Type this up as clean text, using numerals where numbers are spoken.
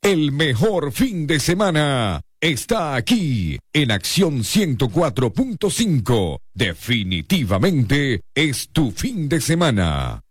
El mejor fin de semana está aquí en Acción 104.5. Definitivamente es tu fin de semana.